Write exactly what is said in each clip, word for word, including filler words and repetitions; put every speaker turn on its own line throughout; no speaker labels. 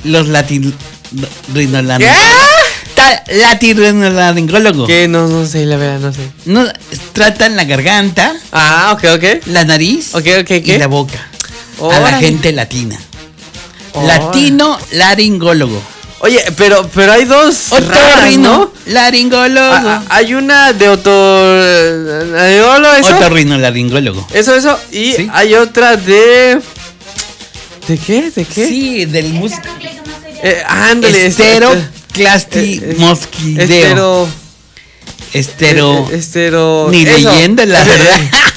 los latin...
¿Qué?
Latirrinolaringólogo.
¿Qué? No, no sé, la verdad, no sé.
No, tratan la garganta.
Ah, ok, ok.
La nariz.
Ok, ok, ¿qué?
Y la boca.
Oh,
a la
órale.
gente latina.
Oh.
Latino laringólogo.
Oye, pero, pero hay dos raras, ¿no?
Laringólogo.
Ah, hay una de otorrinolaringólogo, eso.
Otorrinolaringólogo.
Eso, eso. Y
¿Sí?
hay otra de... ¿De qué? ¿De qué?
Sí, del mus...
Eh, ándale.
Estero
este-
clasti
eh, eh,
mosquideo.
Estero...
Estero.
eh, Estero...
Ni
eso.
leyendo, la verdad.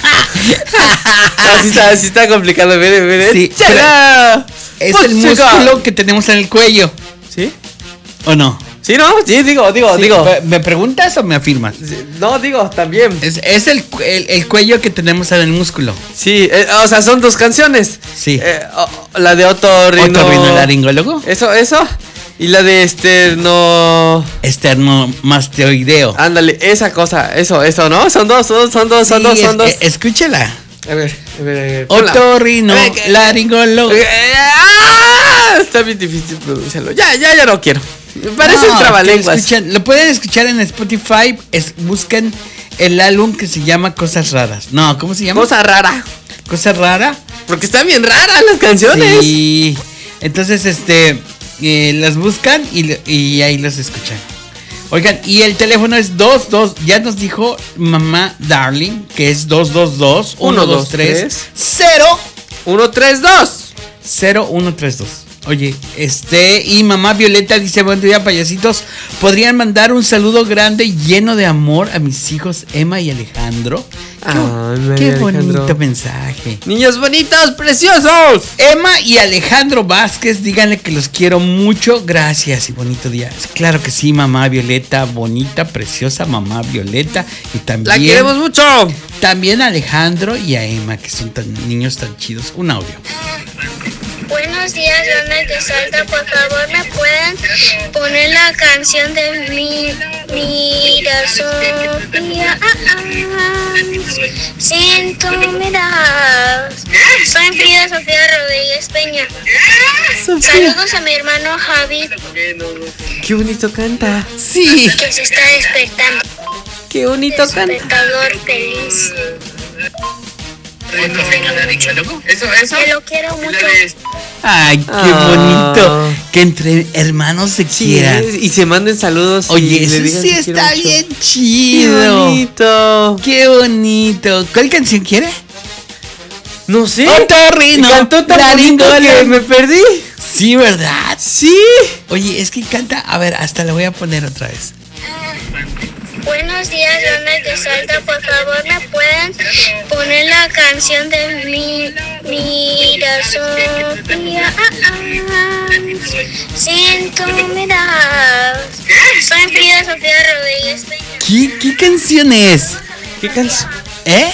Así está, así está complicado. Miren, miren.
Sí,
¡Chala!
Es
Pues,
el músculo que tenemos en el cuello.
¿Sí?
¿O no?
¿Sí, no? Sí, digo, digo,
Sí,
digo.
¿me preguntas o me afirmas?
Sí, no, digo, también.
Es, es el, cu- el, el cuello que tenemos en el músculo.
Sí, eh, o sea, son dos canciones.
Sí.
Eh, oh, la de otorrino...
Otorrinolaringólogo.
Eso, eso. Y la de esterno...
Esternomastoideo.
Ándale, esa cosa, eso, eso, ¿no? Son dos, son, son dos, son
Sí,
dos, son
es-
dos.
eh, escúchala.
A ver, a ver, a ver. ponla. A ver, que-
Otorrinolaringólogo.
Eh, ¡ah! Está bien difícil pronunciarlo. Ya, ya, ya no quiero. Parece
No,
un trabalenguas.
que escuchan- lo pueden escuchar en Spotify. Es, busquen el álbum que se llama Cosas Raras. No, ¿cómo se llama?
Cosa rara.
Cosa Rara.
Porque están bien raras las canciones.
Sí. Entonces, este, eh, las buscan y, le- y ahí los escuchan. Oigan, y el teléfono es dos dos, ya nos dijo mamá Darling, que es dos dos dos, uno dos tres, cero
uno tres dos.
cero uno tres dos. Oye, este, y mamá Violeta dice, buen día, payasitos. ¿Podrían mandar un saludo grande y lleno de amor a mis hijos Emma y Alejandro? Qué,
Ay,
qué
María
bonito
Alejandro.
mensaje.
Niños bonitos, preciosos.
Emma y Alejandro Vázquez, díganle que los quiero mucho. Gracias y bonito día. Claro que sí, mamá Violeta, bonita, preciosa mamá Violeta. Y también,
La queremos mucho.
también a Alejandro y a Emma, que son tan niños tan chidos. Un audio.
Buenos días, Leones de Salta. Por favor, ¿me pueden poner la canción de mi Mira Sofía? Ah, ah, sin tu mirada. Soy Frida Sofía Rodríguez Peña. Saludos a mi hermano Javi,
Qué bonito canta.
Sí.
que se está despertando.
Qué bonito canta.
Despertador feliz.
Eso, eso.
Te lo quiero mucho.
Ay, qué
Ah.
bonito. Que entre hermanos se
Sí,
quieran.
y se manden saludos.
Oye,
y le
eso
digan
sí
que quiero
está
mucho.
bien
Qué
chido.
bonito.
Qué bonito. ¿Cuál canción quiere?
No sé.
Otorrino.
Cantó tan bonito que
laringólogo.
me perdí.
Sí, ¿verdad?
Sí.
Oye, es que canta. A ver, hasta la voy a poner otra vez.
Buenos días, Leones de Salta. Por favor, ¿me pueden poner la canción de mi Mira Sofía? Ah, ah, sin tu mirada. Soy Frida Sofía Rodríguez Peña.
¿Qué, qué canción es?
¿Qué canción?
¿Eh?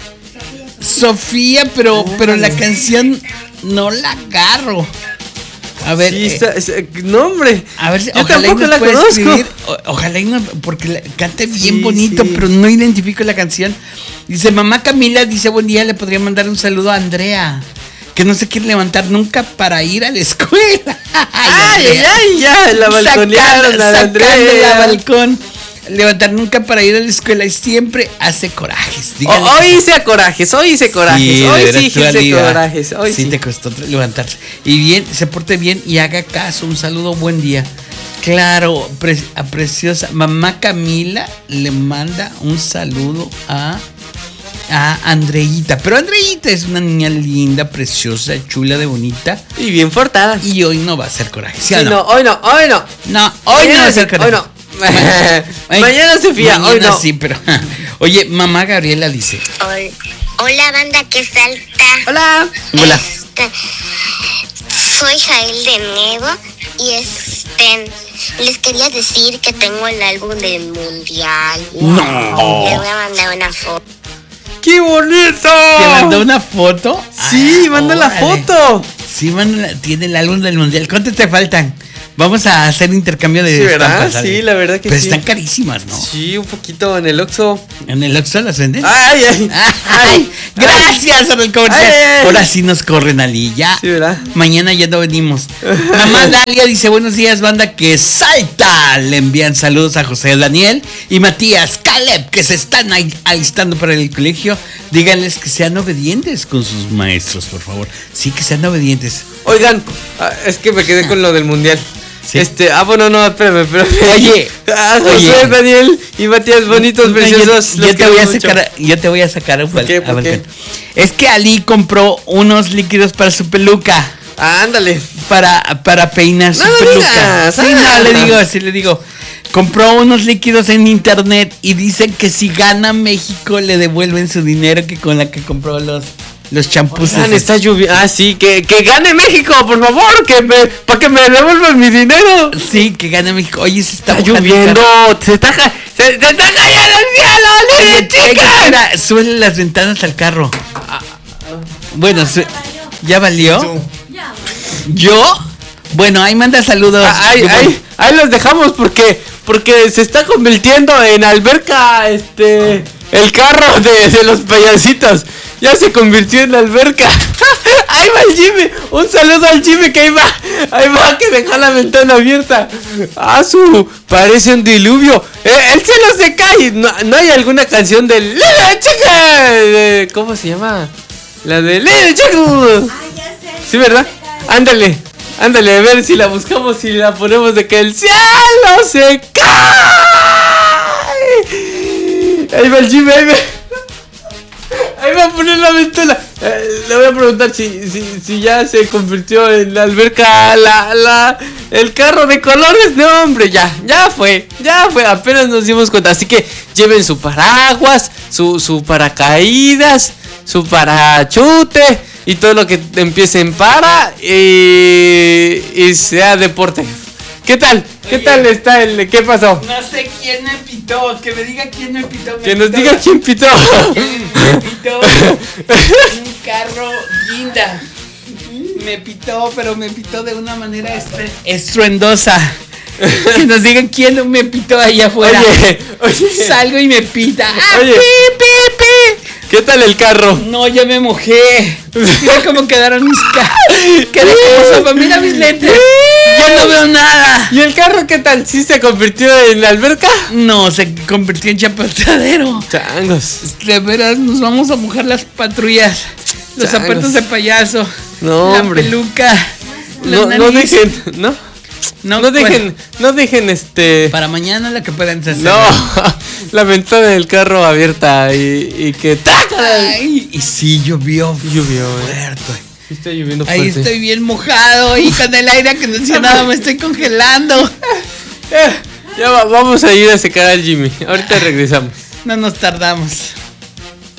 Sofía, pero, pero la canción no la agarro. A ver,
Sí,
eh,
está, es- no, hombre.
a ver, si-
Yo
ojalá y
tampoco
nos
la
pueda
conozco.
escribir. O- ojalá y no, porque la- cante bien
Sí,
bonito,
sí.
pero no identifico la canción. Dice, mamá Camila, dice, buen día, le podría mandar un saludo a Andrea, que no se quiere levantar nunca para ir a la escuela.
Ay, ay, ay, ya, la balconearon a la
Sacándola
Andrea.
al balcón. Levantar nunca para ir a la escuela y siempre hace corajes.
O-
Díganle
hoy
que-
hice corajes, hoy hice corajes,
Sí, de
hoy
veras,
sí
tú,
hice
Alida.
corajes, hoy
sí,
sí.
te costó tra- levantarse. Y bien, se porte bien y haga caso. Un saludo, buen día. Claro, pre- a preciosa. Mamá Camila le manda un saludo a, a Andreita. Pero Andreita es una niña linda, preciosa, chula, de bonita.
Y bien fortada.
Y hoy no va a hacer coraje. ¿Sí o
Sí,
no?
no, hoy no, hoy no.
No, hoy no va a hacer coraje.
Hoy no.
Ay,
Mañana Sofía, hoy
mañana
no.
sí, pero. Oye, mamá Gabriela dice.
Hol- Hola, banda que salta.
Hola.
Hola.
Este, soy Jael de Nevo y este les quería decir que tengo el álbum del mundial.
No.
Le voy a mandar una foto.
¡Qué bonito!
¿Te mandó una foto?
Sí,
Ah,
manda la
órale.
foto.
Sí, manda la- tiene el álbum del mundial. ¿Cuántos te faltan? Vamos a hacer intercambio de
Sí, ¿verdad?
estampas, ¿vale?
Sí, la verdad que
Pero
sí.
están carísimas, ¿no?
Sí, un poquito en el Oxxo.
¿En el Oxxo las venden?
Ay, ay.
Ay, gracias por el comercial.
Ay, ay, ay.
Ahora sí nos corren, Ali. Ya.
Sí, ¿verdad?
Mañana ya no venimos. Mamá Dalia dice: buenos días, banda que salta. Le envían saludos a José Daniel y Matías Caleb, que se están ahí- alistando para el colegio. Díganles que sean obedientes con sus maestros, por favor. Sí, que sean obedientes.
Oigan, ah, es que me quedé con lo del mundial.
Sí.
Este, ah, bueno, no, espérame, espérame.
Oye,
Ah, José,
oye.
Daniel y Matías, bonitos,
No,
preciosos.
Yo,
los
yo te voy a
queremos mucho.
sacar, yo te voy a sacar un
¿Por qué?
bal- a
¿Por qué?
balcón. Es que Ali compró unos líquidos para su peluca.
Ah, ándale.
Para, para peinar su
No lo
peluca.
digas,
Sí,
ah.
no, le digo, sí le digo. Compró unos líquidos en internet y dicen que si gana México le devuelven su dinero que con la que compró los los champús.
Oigan,
esos.
está lloviendo. Ah, sí, que, que gane México, por favor, que me, para que me devuelvan mi dinero.
Sí, que gane México. Oye, se está,
Está
mojando el
lloviendo,
carro.
se está, ca- se, se está cayendo el cielo,
Oye,
Lili,
venga,
chica.
espera, súbele las ventanas al carro. Bueno, su- ¿ya valió? ¿Yo? Bueno, ahí manda saludos.
Ah, ahí,
Yo voy.
ahí, ahí los dejamos porque porque se está convirtiendo en alberca este el carro de, de los payasitos. Ya se convirtió en alberca. Ahí va el Jimmy. Un saludo al Jimmy que ahí va. Ahí va que deja la ventana abierta. Ah, su parece un diluvio. Eh, el cielo se cae. No, no hay alguna canción de Little Chica. de- ¿Cómo se llama? La de Little Chica. Sí, ¿verdad? Ándale, ándale, a ver si la buscamos y la ponemos de que el cielo se cae. Ahí va el Jimmy, ahí va. Ahí va a poner la ventana. Eh, le voy a preguntar si, si, si ya se convirtió en la alberca la, la, el carro de colores. No, hombre, ya, ya fue, ya fue, apenas nos dimos cuenta. Así que lleven su paraguas, su, su paracaídas, su parachute y todo lo que empiece en para y, y sea deporte. ¿Qué tal? ¿Qué
Oye.
tal está el? ¿Qué pasó?
No sé quién me pitó, que me diga quién me pitó. me
Que nos
pitó.
diga quién pitó.
Me pitó un carro guinda. Me pitó, pero me pitó de una manera estre- estruendosa. Que nos digan quién me pitó allá afuera.
Oye, oye,
Salgo y me pita. ¡Ah,
Oye.
pi, pi, pi!
¿qué tal el carro?
No, ya me mojé. Mira cómo quedaron mis ca... Quedé como sopa. Mira mis lentes. Ya no veo nada.
¿Y el carro qué tal? ¿Sí se convirtió en la alberca?
No, se convirtió en chapoteadero.
Changos.
De veras, nos vamos a mojar las patrullas. Los
Changos.
zapatos de payaso.
No,
la
hombre.
peluca. la
No, no
nariz.
dejen, ¿no?
No,
No dejen,
bueno,
no dejen este.
para mañana la que puedan hacer.
No, la ventana del carro abierta y, y que ¡tácala!
Ay, y sí, llovió.
Llovió, eh.
fuerte.
Sí está lloviendo
Ahí
fuerte.
estoy bien mojado y con el aire acondicionado me estoy congelando.
Eh, ya va- vamos a ir a secar al Jimmy. Ahorita regresamos.
No nos tardamos.